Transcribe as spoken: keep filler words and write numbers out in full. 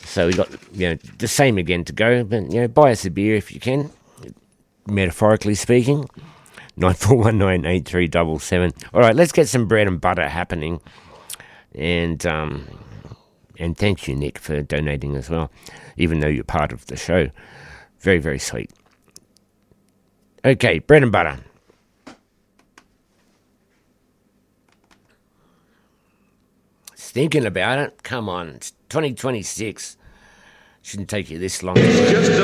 So we got, you know, the same again to go. But, you know, buy us a beer if you can, metaphorically speaking. nine four one nine eight three seven seven. All right, let's get some bread and butter happening. And um, and thank you, Nick, for donating as well, even though you're part of the show. Very, very sweet. Okay, bread and butter. Thinking about it. Come on, it's twenty twenty-six. Shouldn't take you this long.